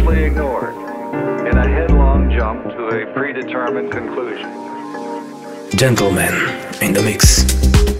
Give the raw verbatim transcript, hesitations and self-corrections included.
carelessly ignored in a headlong jump to a predetermined conclusion. Gentlemen in the mix.